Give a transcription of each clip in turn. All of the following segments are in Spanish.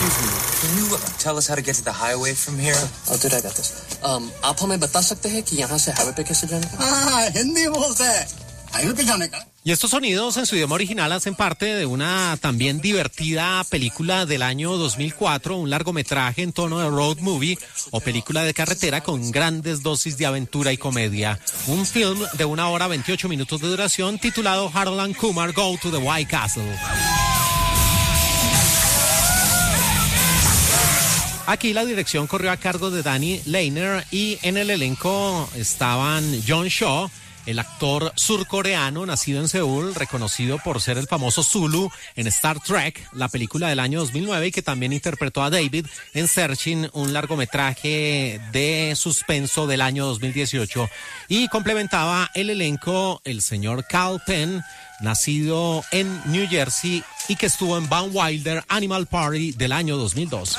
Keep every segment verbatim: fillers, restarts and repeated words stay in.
Excuse me, can you uh, tell us how to get to the highway from here? Oh, dude, I got this. Um, आप हमें बता सकते हैं कि यहाँ से हाईवे पे कैसे जाने का? हाँ, हिंदी बोलते हैं, हाईवे पे जाने का. Y estos sonidos en su idioma original hacen parte de una también divertida película del año dos mil cuatro, un largometraje en tono de road movie o película de carretera con grandes dosis de aventura y comedia. Un film de una hora veintiocho minutos de duración titulado Harold and Kumar Go to the White Castle. Aquí la dirección corrió a cargo de Danny Lehner y en el elenco estaban John Cho, el actor surcoreano nacido en Seúl, reconocido por ser el famoso Zulu en Star Trek, la película del año dos mil nueve, y que también interpretó a David en Searching, un largometraje de suspenso del año dos mil dieciocho. Y complementaba el elenco el señor Kal Penn, nacido en New Jersey y que estuvo en Van Wilder Animal Party del año dos mil dos.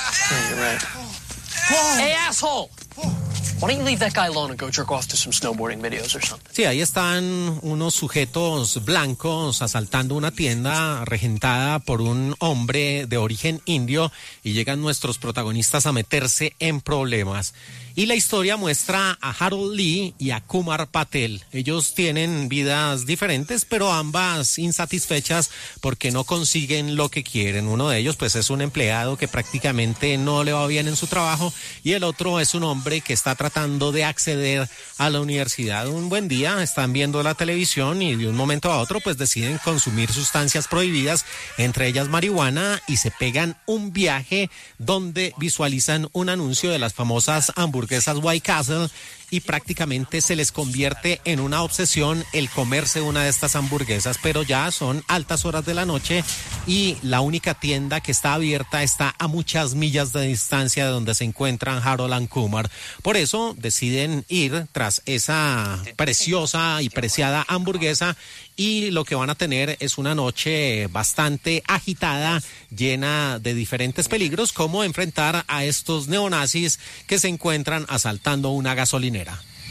Hey, asshole! Why don't you leave that guy alone and go jerk off to some snowboarding videos or something? Sí, ahí están unos sujetos blancos asaltando una tienda regentada por un hombre de origen indio y llegan nuestros protagonistas a meterse en problemas. Y la historia muestra a Harold Lee y a Kumar Patel. Ellos tienen vidas diferentes, pero ambas insatisfechas porque no consiguen lo que quieren. Uno de ellos pues es un empleado que prácticamente no le va bien en su trabajo y el otro es un hombre que está tratando de acceder a la universidad. Un buen día están viendo la televisión y de un momento a otro pues deciden consumir sustancias prohibidas, entre ellas marihuana, y se pegan un viaje donde visualizan un anuncio de las famosas hamburguesas White Castle y prácticamente se les convierte en una obsesión el comerse una de estas hamburguesas, pero ya son altas horas de la noche y la única tienda que está abierta está a muchas millas de distancia de donde se encuentran Harold and Kumar. Por eso deciden ir tras esa preciosa y preciada hamburguesa y lo que van a tener es una noche bastante agitada, llena de diferentes peligros, como enfrentar a estos neonazis que se encuentran asaltando una gasolinera.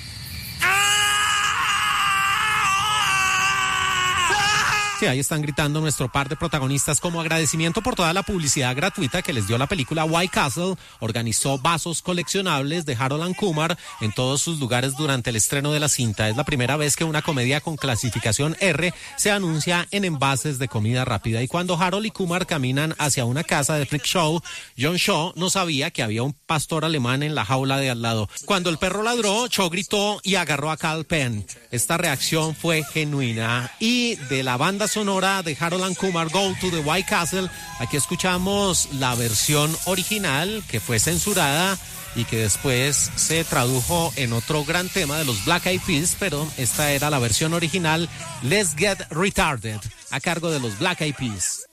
Sí, ahí están gritando nuestro par de protagonistas como agradecimiento por toda la publicidad gratuita que les dio la película White Castle. Organizó vasos coleccionables de Harold and Kumar en todos sus lugares durante el estreno de la cinta. Es la primera vez que una comedia con clasificación R se anuncia en envases de comida rápida. Y cuando Harold y Kumar caminan hacia una casa de freak show, John Cho no sabía que había un pastor alemán en la jaula de al lado. Cuando el perro ladró, Cho gritó y agarró a Kal Penn. Esta reacción fue genuina. Y de la banda sonora de Harold and Kumar Go to the White Castle, aquí escuchamos la versión original que fue censurada y que después se tradujo en otro gran tema de los Black Eyed Peas, pero esta era la versión original, Let's Get Retarded, a cargo de los Black Eyed Peas.